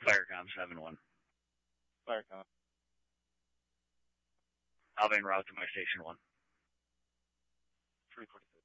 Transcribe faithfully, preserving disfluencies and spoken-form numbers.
Firecom seven one. Firecom. I'll be en route to my station one. three forty-seven.